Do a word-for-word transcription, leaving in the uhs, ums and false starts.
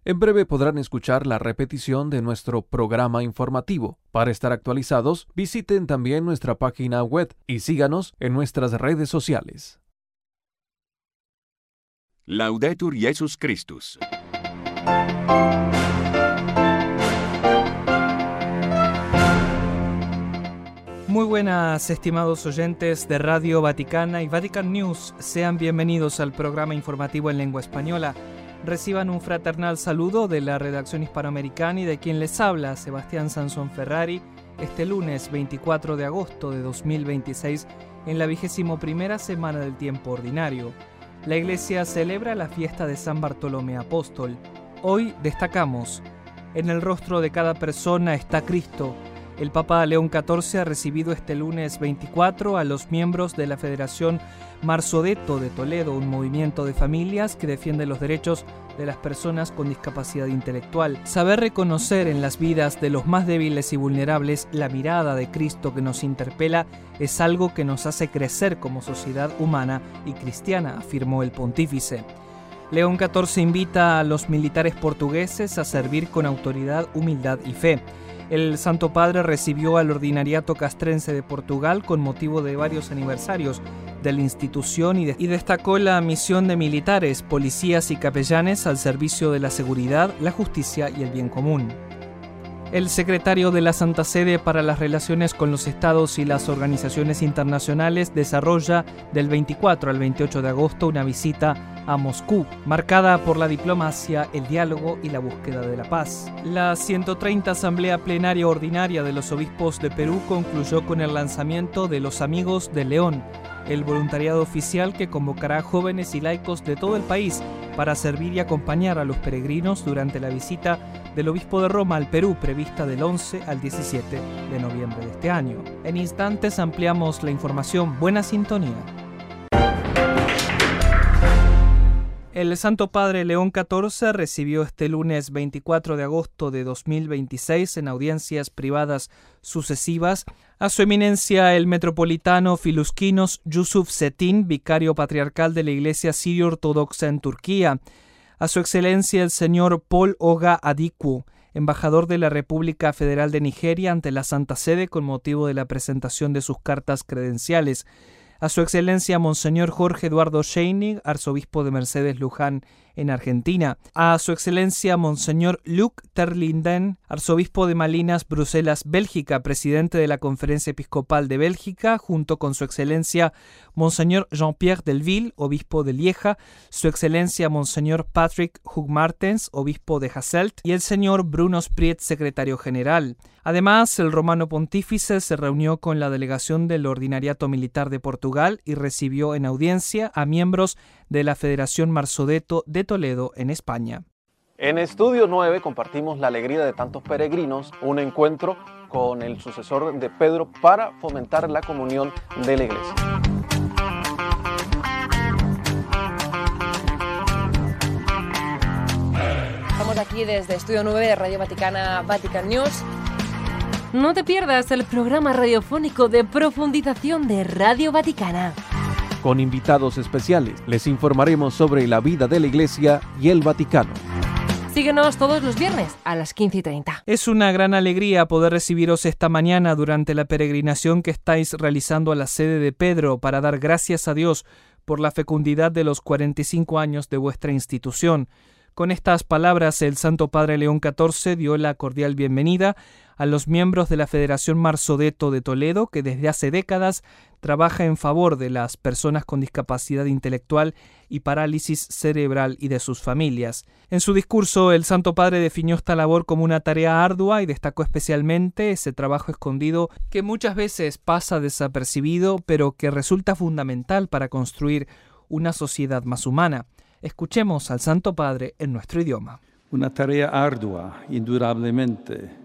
En breve podrán escuchar la repetición de nuestro programa informativo. Para estar actualizados, visiten también nuestra página web y síganos en nuestras redes sociales. Laudetur Jesus Christus. Muy buenas, estimados oyentes de Radio Vaticana y Vatican News. Sean bienvenidos al programa informativo en lengua española. Reciban un fraternal saludo de la redacción hispanoamericana y de quien les habla, Sebastián Sansón Ferrari, este lunes veinticuatro de agosto de dos mil veintiséis, en la vigésimo primera semana del tiempo ordinario. La Iglesia celebra la fiesta de San Bartolomé Apóstol. Hoy destacamos: en el rostro de cada persona está Cristo. El Papa León catorce ha recibido este lunes veinticuatro a los miembros de la Federación Marsodetto de Toledo, un movimiento de familias que defiende los derechos de las personas con discapacidad intelectual. Saber reconocer en las vidas de los más débiles y vulnerables la mirada de Cristo que nos interpela es algo que nos hace crecer como sociedad humana y cristiana, afirmó el pontífice. León catorce invita a los militares portugueses a servir con autoridad, humildad y fe. El Santo Padre recibió al Ordinariato Castrense de Portugal con motivo de varios aniversarios de la institución y, de, y destacó la misión de militares, policías y capellanes al servicio de la seguridad, la justicia y el bien común. El secretario de la Santa Sede para las Relaciones con los Estados y las Organizaciones Internacionales desarrolla del veinticuatro al veintiocho de agosto una visita a Moscú, marcada por la diplomacia, el diálogo y la búsqueda de la paz. La ciento treinta Asamblea Plenaria Ordinaria de los Obispos de Perú concluyó con el lanzamiento de Los Amigos de León, el voluntariado oficial que convocará a jóvenes y laicos de todo el país para servir y acompañar a los peregrinos durante la visita del Obispo de Roma al Perú, prevista del once al diecisiete de noviembre de este año. En instantes ampliamos la información. Buena sintonía. El Santo Padre León catorce recibió este lunes veinticuatro de agosto de dos mil veintiséis en audiencias privadas sucesivas a su eminencia el metropolitano Filuskinos Yusuf Çetin, vicario patriarcal de la Iglesia Sirio Ortodoxa en Turquía, a su excelencia el señor Paul Oga Adikwu, embajador de la República Federal de Nigeria ante la Santa Sede con motivo de la presentación de sus cartas credenciales, a su excelencia Monseñor Jorge Eduardo Scheinig, arzobispo de Mercedes Luján en Argentina, a su excelencia Monseñor Luc Terlinden, arzobispo de Malinas, Bruselas, Bélgica, presidente de la Conferencia Episcopal de Bélgica, junto con su excelencia Monseñor Jean-Pierre Delville, obispo de Lieja, su excelencia Monseñor Patrick Hugh-Martens, obispo de Hasselt, y el señor Bruno Spriet, secretario general. Además, el romano pontífice se reunió con la delegación del Ordinariato Militar de Portugal y recibió en audiencia a miembros de la Federación Marsodetto de Toledo en España. En Estudio nueve compartimos la alegría de tantos peregrinos, un encuentro con el sucesor de Pedro para fomentar la comunión de la Iglesia. Estamos aquí desde Estudio nueve de Radio Vaticana, Vatican News. No te pierdas el programa radiofónico de profundización de Radio Vaticana. Con invitados especiales, les informaremos sobre la vida de la Iglesia y el Vaticano. Síguenos todos los viernes a las quince y treinta. Es una gran alegría poder recibiros esta mañana durante la peregrinación que estáis realizando a la sede de Pedro para dar gracias a Dios por la fecundidad de los cuarenta y cinco años de vuestra institución. Con estas palabras, el Santo Padre León catorce dio la cordial bienvenida a los miembros de la Federación Marsodetto de Toledo, que desde hace décadas trabaja en favor de las personas con discapacidad intelectual y parálisis cerebral y de sus familias. En su discurso, el Santo Padre definió esta labor como una tarea ardua y destacó especialmente ese trabajo escondido que muchas veces pasa desapercibido, pero que resulta fundamental para construir una sociedad más humana. Escuchemos al Santo Padre en nuestro idioma. Una tarea ardua, indudablemente,